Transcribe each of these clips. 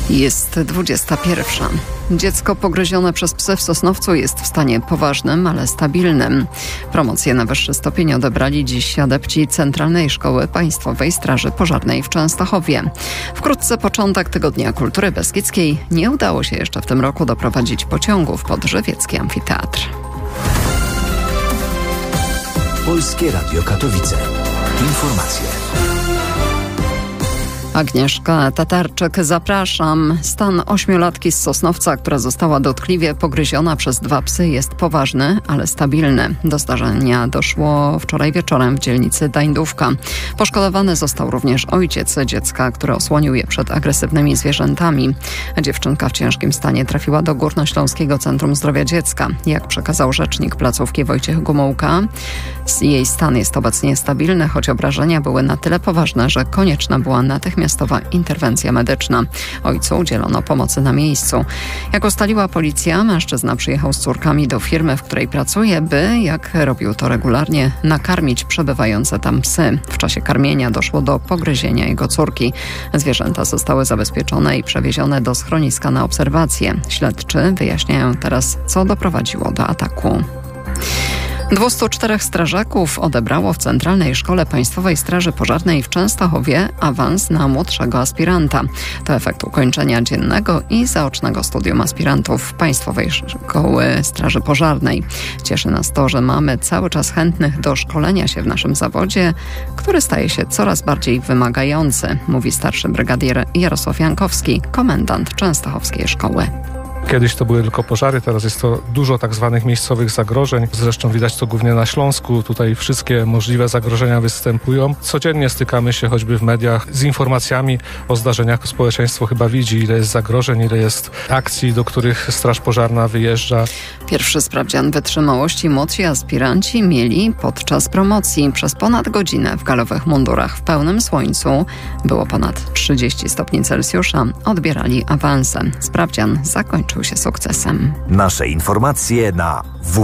Jest 21. Dziecko pogryzione przez psy w Sosnowcu jest w stanie poważnym, ale stabilnym. Promocję na wyższy stopień odebrali dziś adepci Centralnej Szkoły Państwowej Straży Pożarnej w Częstochowie. Wkrótce początek Tygodnia Kultury Beskidzkiej. Nie udało się jeszcze w tym roku doprowadzić pociągów pod żywiecki amfiteatr. Polskie Radio Katowice. Informacje. Agnieszka Tatarczyk, zapraszam. Stan 8-latki z Sosnowca, która została dotkliwie pogryziona przez 2 psy, jest poważny, ale stabilny. Do zdarzenia doszło wczoraj wieczorem w dzielnicy Dańdówka. Poszkodowany został również ojciec dziecka, który osłonił je przed agresywnymi zwierzętami. Dziewczynka w ciężkim stanie trafiła do Górnośląskiego Centrum Zdrowia Dziecka. Jak przekazał rzecznik placówki Wojciech Gomułka, jej stan jest obecnie stabilny, choć obrażenia były na tyle poważne, że konieczna była natychmiastowa interwencja medyczna. Ojcu udzielono pomocy na miejscu. Jak ustaliła policja, mężczyzna przyjechał z córkami do firmy, w której pracuje, by, jak robił to regularnie, nakarmić przebywające tam psy. W czasie karmienia doszło do pogryzienia jego córki. Zwierzęta zostały zabezpieczone i przewiezione do schroniska na obserwację. Śledczy wyjaśniają teraz, co doprowadziło do ataku. 204 strażaków odebrało w Centralnej Szkole Państwowej Straży Pożarnej w Częstochowie awans na młodszego aspiranta. To efekt ukończenia dziennego i zaocznego studium aspirantów Państwowej Szkoły Straży Pożarnej. Cieszy nas to, że mamy cały czas chętnych do szkolenia się w naszym zawodzie, który staje się coraz bardziej wymagający, mówi starszy brygadier Jarosław Jankowski, komendant Częstochowskiej Szkoły. Kiedyś to były tylko pożary, teraz jest to dużo tak zwanych miejscowych zagrożeń. Zresztą widać to głównie na Śląsku. Tutaj wszystkie możliwe zagrożenia występują. Codziennie stykamy się choćby w mediach z informacjami o zdarzeniach. Społeczeństwo chyba widzi, ile jest zagrożeń, ile jest akcji, do których Straż Pożarna wyjeżdża. Pierwszy sprawdzian wytrzymałości młodsi aspiranci mieli podczas promocji. Przez ponad godzinę w galowych mundurach w pełnym słońcu, było ponad 30 stopni Celsjusza, odbierali awanse. Sprawdzian zakończył się sukcesem. Nasze informacje na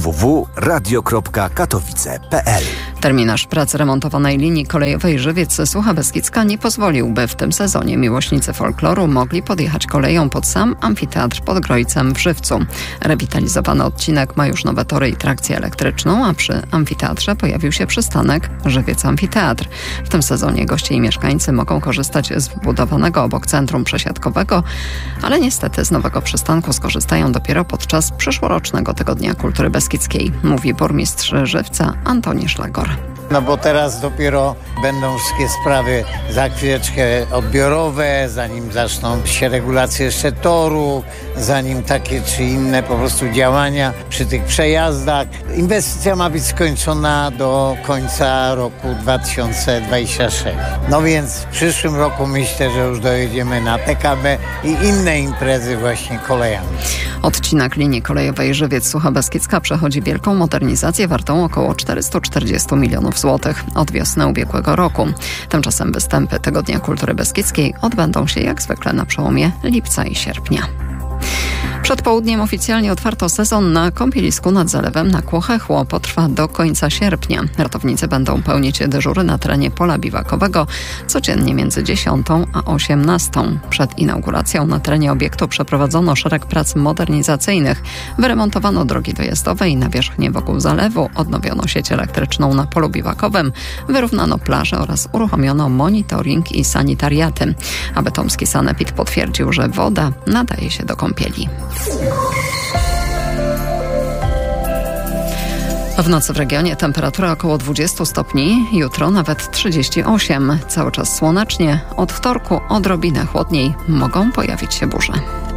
www.radio.katowice.pl. Terminarz pracy remontowanej linii kolejowej Żywiec-Sucha Beskidzka nie pozwolił, by w tym sezonie miłośnicy folkloru mogli podjechać koleją pod sam amfiteatr pod Grojcem w Żywcu. Rewitalizowany odcinek ma już nowe tory i trakcję elektryczną, a przy amfiteatrze pojawił się przystanek Żywiec Amfiteatr. W tym sezonie goście i mieszkańcy mogą korzystać z wbudowanego obok centrum przesiadkowego, ale niestety z nowego przystanku skorzystają dopiero podczas przyszłorocznego Tygodnia Kultury Beskidzkiej, mówi burmistrz Żywca Antoni Szlagor. No bo teraz dopiero będą wszystkie sprawy za chwileczkę odbiorowe, zanim zaczną się regulacje jeszcze toru, zanim takie czy inne po prostu działania przy tych przejazdach. Inwestycja ma być skończona do końca roku 2026. No więc w przyszłym roku myślę, że już dojedziemy na PKB i inne imprezy właśnie kolejami. Odcinek linii kolejowej Żywiec-Sucha Beskidzka przechodzi wielką modernizację wartą około 440 milionów złotych od wiosny ubiegłego roku. Tymczasem występy Tygodnia Kultury Beskidzkiej odbędą się jak zwykle na przełomie lipca i sierpnia. Przed południem oficjalnie otwarto sezon na kąpielisku nad zalewem na Kłochechło. Potrwa do końca sierpnia. Ratownicy będą pełnić dyżury na terenie pola biwakowego codziennie między 10 a 18. Przed inauguracją na terenie obiektu przeprowadzono szereg prac modernizacyjnych. Wyremontowano drogi dojazdowe i nawierzchnię wokół zalewu, odnowiono sieć elektryczną na polu biwakowym, wyrównano plaże oraz uruchomiono monitoring i sanitariaty. A bytomski sanepid potwierdził, że woda nadaje się do kąpieli. W nocy w regionie temperatura około 20 stopni, jutro nawet 38. Cały czas słonecznie, od wtorku odrobinę chłodniej, mogą pojawić się burze.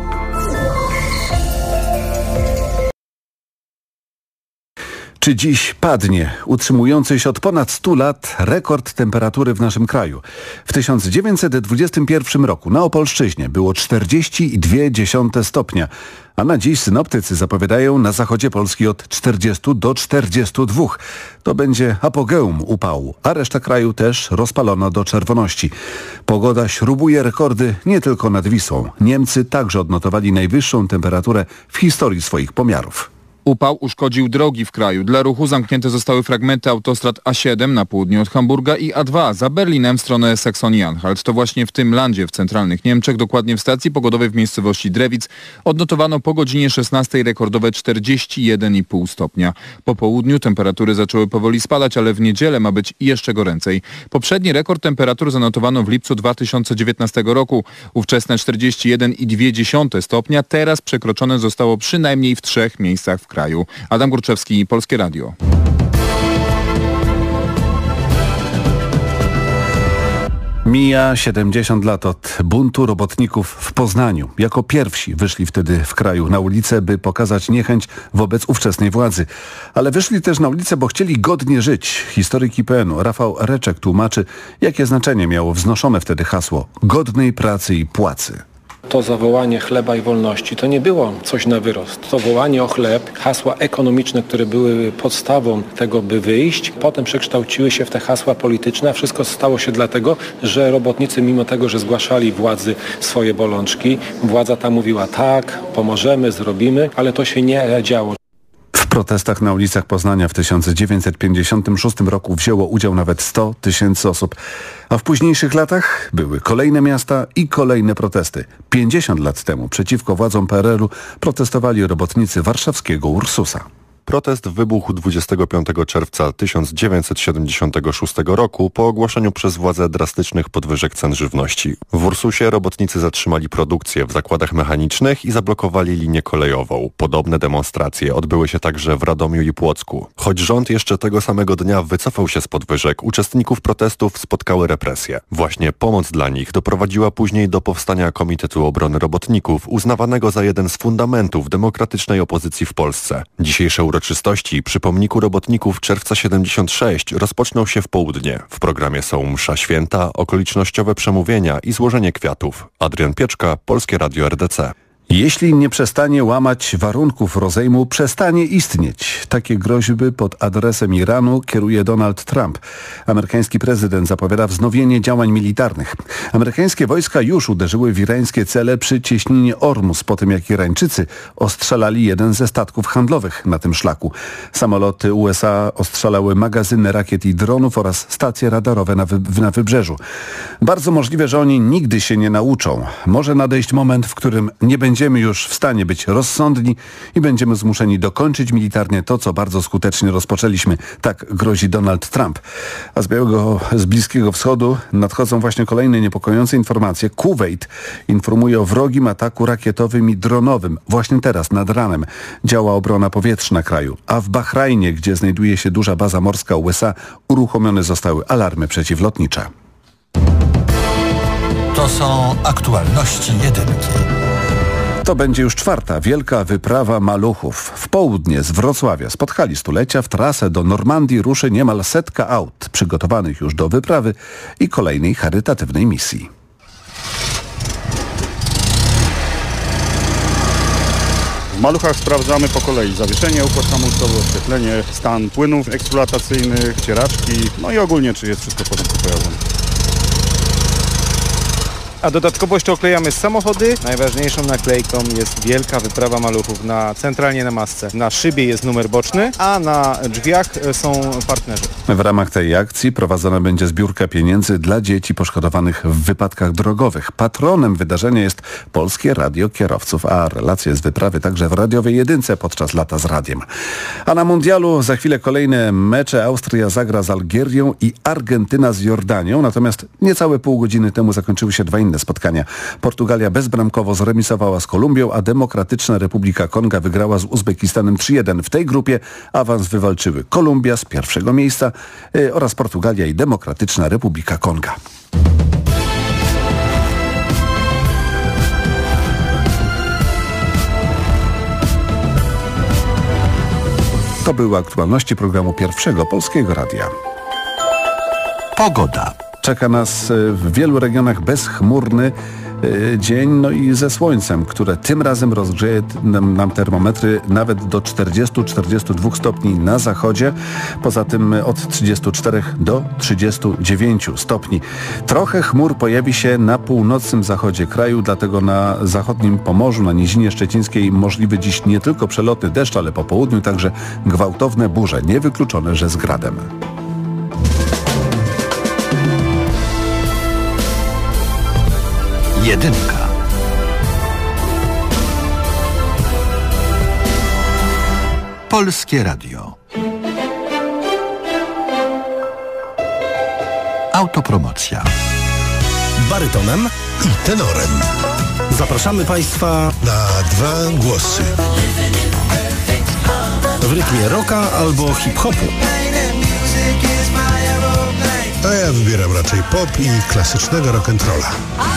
Czy dziś padnie utrzymujący się od ponad 100 lat rekord temperatury w naszym kraju? W 1921 roku na Opolszczyźnie było 40,2 stopnia, a na dziś synoptycy zapowiadają na zachodzie Polski od 40 do 42. To będzie apogeum upału, a reszta kraju też rozpalono do czerwoności. Pogoda śrubuje rekordy nie tylko nad Wisłą. Niemcy także odnotowali najwyższą temperaturę w historii swoich pomiarów. Upał uszkodził drogi w kraju. Dla ruchu zamknięte zostały fragmenty autostrad A7 na południe od Hamburga i A2 za Berlinem w stronę Saksonii-Anhalt. To właśnie w tym landzie w centralnych Niemczech, dokładnie w stacji pogodowej w miejscowości Drewic, odnotowano po godzinie 16 rekordowe 41,5 stopnia. Po południu temperatury zaczęły powoli spadać, ale w niedzielę ma być jeszcze goręcej. Poprzedni rekord temperatur zanotowano w lipcu 2019 roku. Ówczesne 41,2 stopnia teraz przekroczone zostało przynajmniej w 3 miejscach w kraju. Adam Górczewski, Polskie Radio. Mija 70 lat od buntu robotników w Poznaniu. Jako pierwsi wyszli wtedy w kraju na ulicę, by pokazać niechęć wobec ówczesnej władzy. Ale wyszli też na ulicę, bo chcieli godnie żyć. Historyk IPN-u Rafał Reczek tłumaczy, jakie znaczenie miało wznoszone wtedy hasło godnej pracy i płacy. To zawołanie chleba i wolności to nie było coś na wyrost. To wołanie o chleb, hasła ekonomiczne, które były podstawą tego, by wyjść, potem przekształciły się w te hasła polityczne, a wszystko stało się dlatego, że robotnicy, mimo tego, że zgłaszali władzy swoje bolączki, władza ta mówiła tak, pomożemy, zrobimy, ale to się nie działo. W protestach na ulicach Poznania w 1956 roku wzięło udział nawet 100 000 osób, a w późniejszych latach były kolejne miasta i kolejne protesty. 50 lat temu przeciwko władzom PRL-u protestowali robotnicy warszawskiego Ursusa. Protest wybuchł 25 czerwca 1976 roku po ogłoszeniu przez władze drastycznych podwyżek cen żywności. W Ursusie robotnicy zatrzymali produkcję w zakładach mechanicznych i zablokowali linię kolejową. Podobne demonstracje odbyły się także w Radomiu i Płocku. Choć rząd jeszcze tego samego dnia wycofał się z podwyżek, uczestników protestów spotkały represje. Właśnie pomoc dla nich doprowadziła później do powstania Komitetu Obrony Robotników, uznawanego za jeden z fundamentów demokratycznej opozycji w Polsce. Dzisiejsze uroczystości przy pomniku robotników Czerwca 76 rozpoczną się w południe. W programie są msza święta, okolicznościowe przemówienia i złożenie kwiatów. Adrian Pieczka, Polskie Radio RDC. Jeśli nie przestanie łamać warunków rozejmu, przestanie istnieć. Takie groźby pod adresem Iranu kieruje Donald Trump. Amerykański prezydent zapowiada wznowienie działań militarnych. Amerykańskie wojska już uderzyły w irańskie cele przy cieśninie Ormus, po tym jak Irańczycy ostrzelali jeden ze statków handlowych na tym szlaku. Samoloty USA ostrzelały magazyny rakiet i dronów oraz stacje radarowe na wybrzeżu. Bardzo możliwe, że oni nigdy się nie nauczą. Może nadejść moment, w którym nie będziemy już w stanie być rozsądni i będziemy zmuszeni dokończyć militarnie to, co bardzo skutecznie rozpoczęliśmy. Tak grozi Donald Trump. A z Bliskiego Wschodu nadchodzą właśnie kolejne niepokojące informacje. Kuwejt informuje o wrogim ataku rakietowym i dronowym. Właśnie teraz, nad ranem, działa obrona powietrzna kraju. A w Bahrajnie, gdzie znajduje się duża baza morska USA, uruchomione zostały alarmy przeciwlotnicze. To są aktualności jedynki. To będzie już 4. wielka wyprawa maluchów. W południe z Wrocławia spotkali stulecia. W trasę do Normandii ruszy niemal 100 aut przygotowanych już do wyprawy i kolejnej charytatywnej misji. W maluchach sprawdzamy po kolei zawieszenie, układ hamulcowy, oświetlenie, stan płynów eksploatacyjnych, cieraczki, no i ogólnie czy jest wszystko w porządku pojazdu. A dodatkowo jeszcze oklejamy samochody. Najważniejszą naklejką jest wielka wyprawa maluchów centralnie na masce. Na szybie jest numer boczny, a na drzwiach są partnerzy. W ramach tej akcji prowadzona będzie zbiórka pieniędzy dla dzieci poszkodowanych w wypadkach drogowych. Patronem wydarzenia jest Polskie Radio Kierowców, a relacje z wyprawy także w radiowej jedynce podczas Lata z Radiem. A na mundialu za chwilę kolejne mecze. Austria zagra z Algierią i Argentyna z Jordanią. Natomiast niecałe pół godziny temu zakończyły się 2 inne spotkania. Portugalia bezbramkowo zremisowała z Kolumbią, a Demokratyczna Republika Konga wygrała z Uzbekistanem 3-1. W tej grupie awans wywalczyły Kolumbia z 1. miejsca oraz Portugalia i Demokratyczna Republika Konga. To były aktualności programu Pierwszego Polskiego Radia. Pogoda. Czeka nas w wielu regionach bezchmurny dzień, no i ze słońcem, które tym razem rozgrzeje nam termometry nawet do 40-42 stopni na zachodzie, poza tym od 34 do 39 stopni. Trochę chmur pojawi się na północnym zachodzie kraju, dlatego na zachodnim Pomorzu, na Nizinie Szczecińskiej możliwy dziś nie tylko przelotny deszcz, ale po południu także gwałtowne burze, niewykluczone, że z gradem. Jedynka. Polskie Radio. Autopromocja. Barytonem i tenorem. Zapraszamy Państwa na 2 głosy. W rytmie rocka albo hip-hopu. A ja wybieram raczej pop i klasycznego rock'n'rolla.